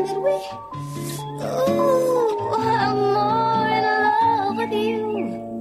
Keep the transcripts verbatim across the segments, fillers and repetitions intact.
Ooh, I'm more in love with you.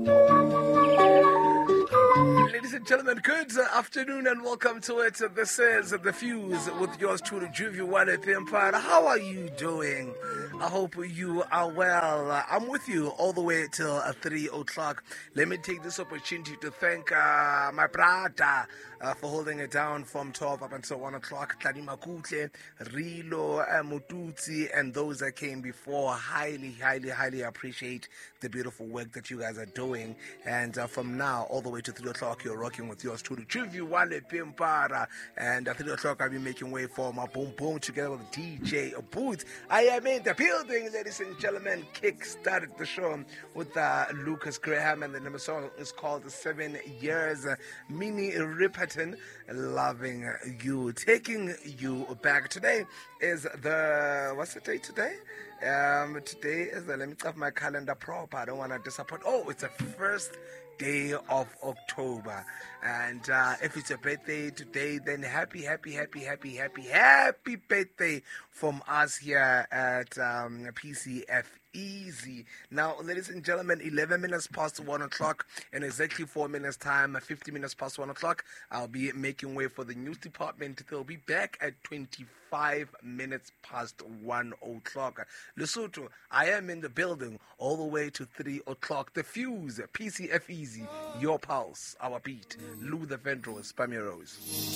Ladies and gentlemen, good afternoon and welcome to it. This is The Fuse with yours truly, Juvie Wale Empire. How are you doing? I hope you are well. I'm with you all the way till uh, three o'clock. Let me take this opportunity to thank uh, my brother uh, for holding it down from twelve up until one o'clock. Tladi Makutle, Rilo, uh, Mututsi, and those that came before. Highly, highly, highly appreciate the beautiful work that you guys are doing. And uh, from now all the way to three o'clock, you're rocking with yours truly, Juvie Wale Empire. And at three o'clock, I'll be making way for my boom boom together with D J Boots. I am in the building, ladies and gentlemen. Kick started the show with uh, Lucas Graham, and the name of the song is called Seven Years. Uh, Minnie Riperton, Loving You, taking you back. Today is the, what's the date today? Um, today is the, let me have my calendar proper. I don't want to disappoint. Oh, it's the first day of October. And uh, if it's a birthday today, then happy, happy, happy, happy, happy, happy birthday from us here at um, P C F Easy. Now, ladies and gentlemen, eleven minutes past one o'clock, in exactly four minutes time, fifty minutes past one o'clock, I'll be making way for the news department. They'll be back at twenty-five minutes past one o'clock. Lesotho, I am in the building all the way to three o'clock. The Fuse, P C F Easy, your pulse, our beat. Lou the Vendros, Spammy Rose.